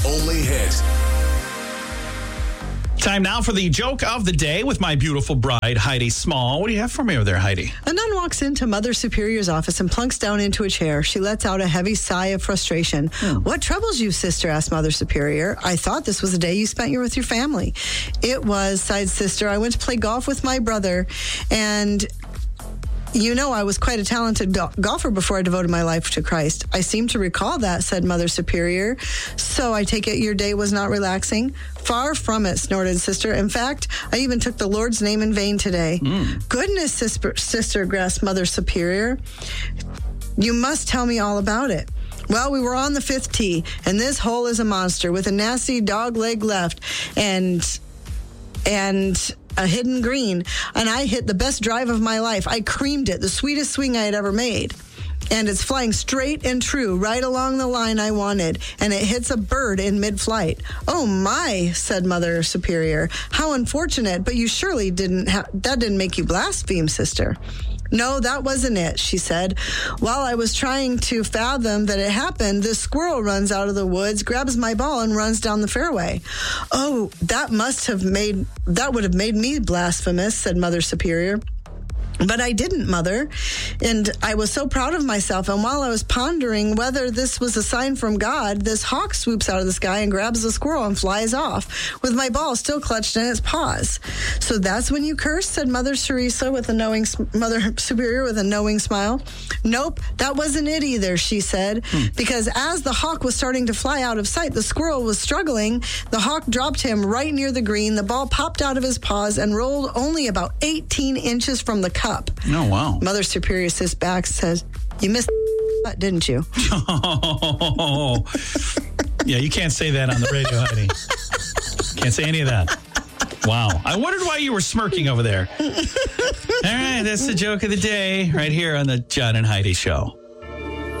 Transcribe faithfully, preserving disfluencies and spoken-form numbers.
only hit. Time now for the joke of the day with my beautiful bride, Heidi Small. What do you have for me over there, Heidi? A nun walks into Mother Superior's office and plunks down into a chair. She lets out a heavy sigh of frustration. Hmm. What troubles you, sister? Asked Mother Superior. I thought this was a day you spent here with your family. It was, sighed Sister. I went to play golf with my brother, and you know, I was quite a talented go- golfer before I devoted my life to Christ. I seem to recall that, said Mother Superior. So I take it your day was not relaxing? Far from it, snorted Sister. In fact, I even took the Lord's name in vain today. Mm. Goodness, sister, sister, grasped Mother Superior. You must tell me all about it. Well, we were on the fifth tee, and this hole is a monster with a nasty dog leg left and... and... a hidden green, and I hit the best drive of my life. I creamed it, the sweetest swing I had ever made. And it's flying straight and true, right along the line I wanted, and it hits a bird in mid-flight. Oh my, said Mother Superior. How unfortunate, but you surely didn't, ha- that didn't make you blaspheme, sister. No, that wasn't it, she said. While I was trying to fathom that it happened, this squirrel runs out of the woods, grabs my ball, and runs down the fairway. Oh, that must have made, that would have made me blasphemous, said Mother Superior. But I didn't, Mother, and I was so proud of myself. And while I was pondering whether this was a sign from God, this hawk swoops out of the sky and grabs the squirrel and flies off, with my ball still clutched in its paws. So that's when you cursed, said Mother Teresa with a knowing, Mother Superior with a knowing smile. Nope, that wasn't it either, she said, hmm. because as the hawk was starting to fly out of sight, the squirrel was struggling. The hawk dropped him right near the green. The ball popped out of his paws and rolled only about eighteen inches from the cup. Oh, wow. Mother Superior sits back, says, you missed that, didn't you? Oh, yeah, you can't say that on the radio, Heidi. Can't say any of that. Wow. I wondered why you were smirking over there. All right, that's the joke of the day right here on the John and Heidi Show.